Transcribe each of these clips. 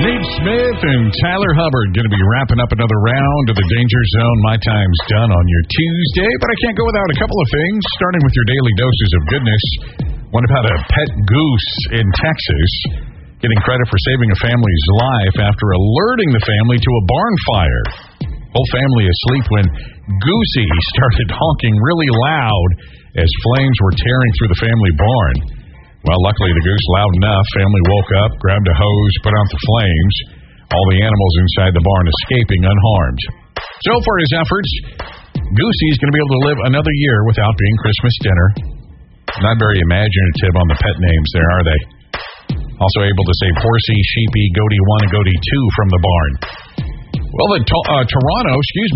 Nate Smith and Tyler Hubbard going to be wrapping up another round of the Danger Zone. My time's done on your Tuesday, but I can't go without a couple of things, starting with your daily doses of goodness. One about a pet goose in Texas getting credit for saving a family's life after alerting the family to a barn fire. Whole family asleep when Goosey started honking really loud as flames were tearing through the family barn. Well, luckily the goose loud enough. Family woke up, grabbed a hose, put out the flames. All the animals inside the barn escaping unharmed. So for his efforts, Goosey's going to be able to live another year without being Christmas dinner. Not very imaginative on the pet names there, are they? Also able to save Horsey, Sheepy, Goatee 1, and Goatee 2 from the barn. Well, the Toronto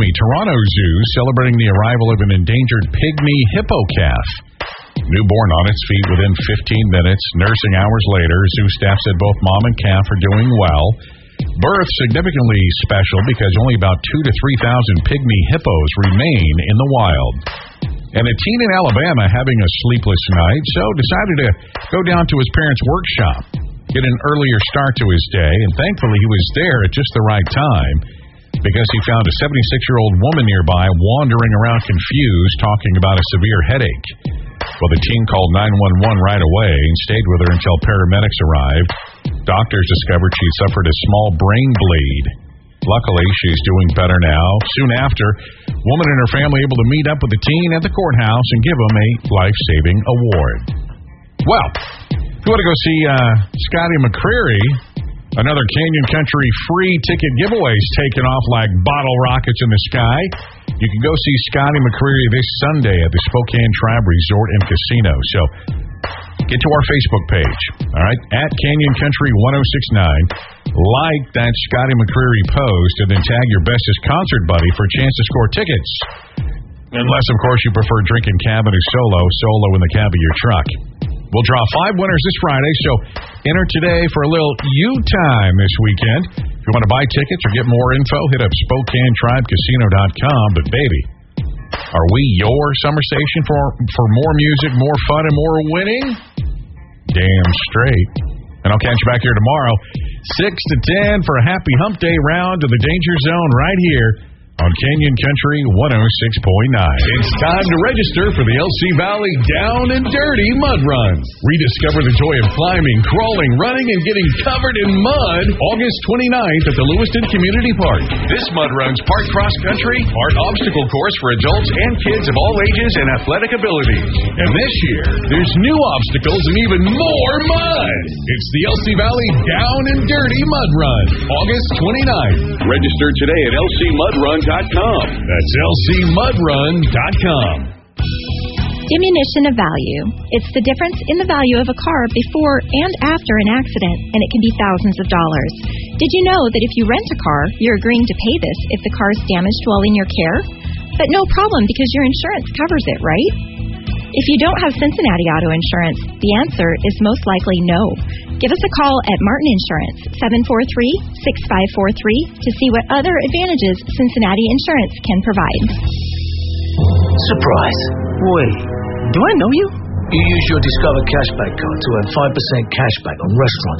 Zoo celebrating the arrival of an endangered pygmy hippo calf. Newborn on its feet within 15 minutes, nursing hours later, zoo staff said both mom and calf are doing well. Birth significantly special because only about 2,000 to 3,000 pygmy hippos remain in the wild. And a teen in Alabama having a sleepless night, so decided to go down to his parents' workshop, get an earlier start to his day, and thankfully he was there at just the right time because he found a 76-year-old woman nearby wandering around confused, talking about a severe headache. Well, the teen called 911 right away and stayed with her until paramedics arrived. Doctors discovered she suffered a small brain bleed. Luckily, she's doing better now. Soon after, woman and her family able to meet up with the teen at the courthouse and give him a life-saving award. Well, if you want to go see Scotty McCreery, another Canyon Country free ticket giveaways taking off like bottle rockets in the sky. You can go see Scotty McCreery this Sunday at the Spokane Tribe Resort and Casino. So get to our Facebook page, all right, at Canyon Country 1069. Like that Scotty McCreery post and then tag your bestest concert buddy for a chance to score tickets. Unless, of course, you prefer drinking cabin or solo in the cab of your truck. We'll draw 5 winners this Friday, so enter today for a little U-time this weekend. If you want to buy tickets or get more info, hit up SpokaneTribeCasino.com. But, baby, are we your summer station for more music, more fun, and more winning? Damn straight. And I'll catch you back here tomorrow, 6 to 10 for a happy hump day round to the Danger Zone right here on Canyon Country 106.9. It's time to register for the LC Valley Down and Dirty Mud Run. Rediscover the joy of climbing, crawling, running, and getting covered in mud August 29th at the Lewiston Community Park. This mud run's part cross-country, part obstacle course for adults and kids of all ages and athletic abilities. And this year, there's new obstacles and even more mud. It's the LC Valley Down and Dirty Mud Run, August 29th. Register today at LCMudRun.com. That's LCMudRun.com. Diminution of value. It's the difference in the value of a car before and after an accident, and it can be thousands of dollars. Did you know that if you rent a car, you're agreeing to pay this if the car is damaged while in your care? But no problem because your insurance covers it, right? If you don't have Cincinnati Auto Insurance, the answer is most likely no. Give us a call at Martin Insurance, 743-6543, to see what other advantages Cincinnati Insurance can provide. Surprise. Wait, do I know you? You use your Discover Cashback card to earn 5% cashback on restaurants,